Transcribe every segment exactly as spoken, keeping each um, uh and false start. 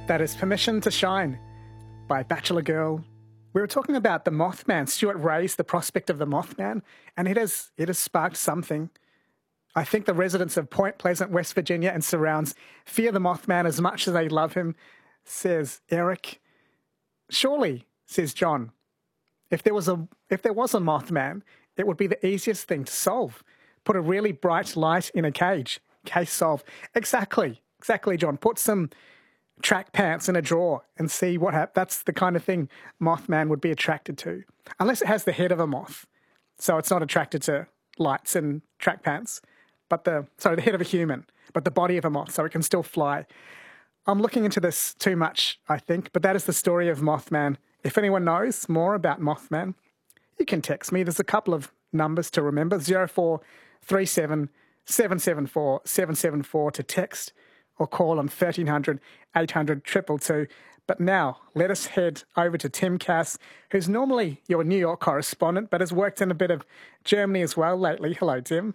That is Permission to Shine by Bachelor Girl. We were talking about the Mothman. Stuart raised the prospect of the Mothman, and it has it has sparked something. I think the residents of Point Pleasant, West Virginia and surrounds fear the Mothman as much as they love him, says Eric. Surely, says John, if there was a if there was a Mothman, it would be the easiest thing to solve. Put a really bright light in a cage. Case solved. Exactly. Exactly, John. Put some track pants in a drawer and see what happens. That's the kind of thing Mothman would be attracted to. Unless it has the head of a moth. So it's not attracted to lights and track pants. But the, sorry, the head of a human, but the body of a moth, so it can still fly. I'm looking into this too much, I think, but that is the story of Mothman. If anyone knows more about Mothman, you can text me. There's a couple of numbers to remember, zero four three seven, seven seven four, seven seven four to text, or call on thirteen hundred, eight hundred, two two two. But now, let us head over to Tim Cass, who's normally your New York correspondent, but has worked in a bit of Germany as well lately. Hello, Tim.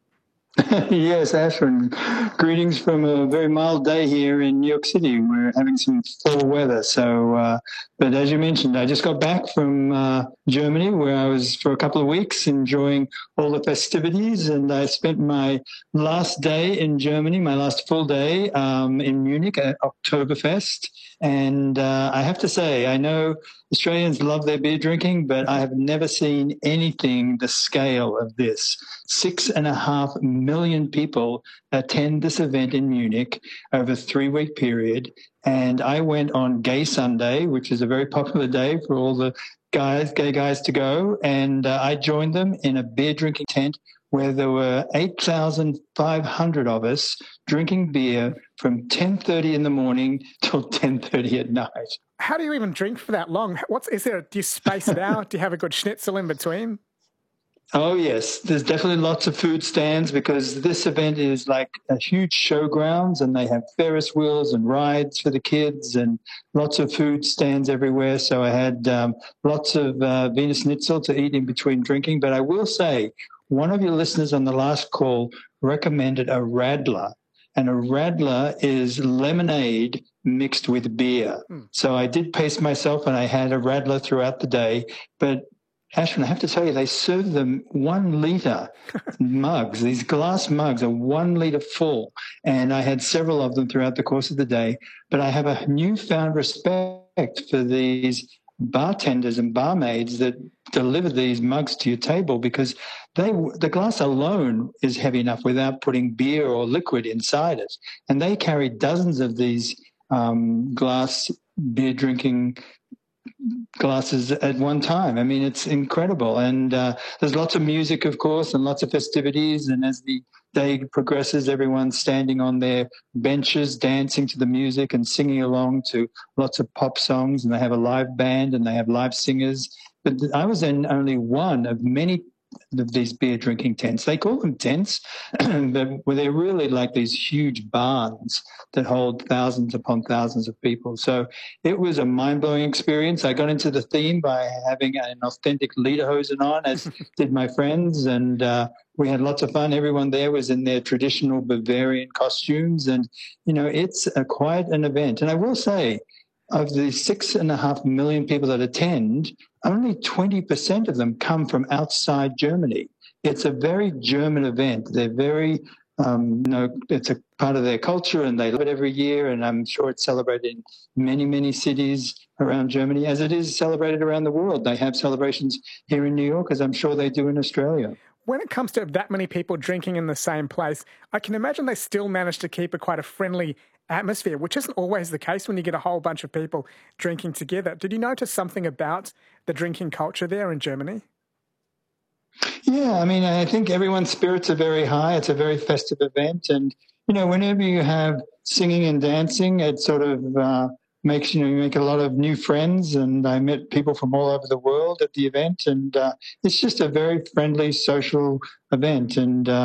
Yes, Ashwin. Greetings from a very mild day here in New York City. We're having some fall weather. So, uh, but as you mentioned, I just got back from uh, Germany, where I was for a couple of weeks enjoying all the festivities, and I spent my last day in Germany, my last full day um, in Munich at Oktoberfest. And uh, I have to say, I know Australians love their beer drinking, but I have never seen anything the scale of this. Six and a half million people attend this event in Munich over a three-week period. And I went on Gay Sunday, which is a very popular day for all the guys, gay guys to go. And uh, I joined them in a beer drinking tent where there were eight thousand five hundred of us drinking beer from ten thirty in the morning till ten thirty at night. How do you even drink for that long? What's is there? Do you space it out? Do you have a good schnitzel in between? Oh, yes. There's definitely lots of food stands because this event is like a huge showgrounds, and they have Ferris wheels and rides for the kids and lots of food stands everywhere. So I had um, lots of uh, Wiener Schnitzel to eat in between drinking. But I will say, one of your listeners on the last call recommended a Radler, and a Radler is lemonade mixed with beer. Mm. So I did pace myself, and I had a Radler throughout the day. But Ashwin, I have to tell you, they serve them one litre mugs. These glass mugs are one litre full, and I had several of them throughout the course of the day. But I have a newfound respect for these bartenders and barmaids that deliver these mugs to your table, because they the glass alone is heavy enough without putting beer or liquid inside it. And they carry dozens of these um, glass beer drinking glasses at one time. I mean, it's incredible. And uh, there's lots of music, of course, and lots of festivities. And as the day progresses, everyone's standing on their benches, dancing to the music and singing along to lots of pop songs. And they have a live band and they have live singers. But I was in only one of many of these beer drinking tents. They call them tents, but where they're really like these huge barns that hold thousands upon thousands of people. So it was a mind-blowing experience. I got into the theme by having an authentic lederhosen on, as did my friends, and uh, we had lots of fun. Everyone there was in their traditional Bavarian costumes, and, you know, it's a, quite an event. And I will say, of the six and a half million people that attend, only twenty percent of them come from outside Germany. It's a very German event. They're very, um, you know, it's a part of their culture, and they love it every year. And I'm sure it's celebrated in many, many cities around Germany, as it is celebrated around the world. They have celebrations here in New York, as I'm sure they do in Australia. When it comes to that many people drinking in the same place, I can imagine they still manage to keep a quite a friendly atmosphere, which isn't always the case when you get a whole bunch of people drinking together. Did you notice something about the drinking culture there in Germany? Yeah, I mean, I think everyone's spirits are very high. It's a very festive event. And, you know, whenever you have singing and dancing, it sort of uh, makes, you know, you make a lot of new friends. And I met people from all over the world at the event. And uh, it's just a very friendly, social event. And uh,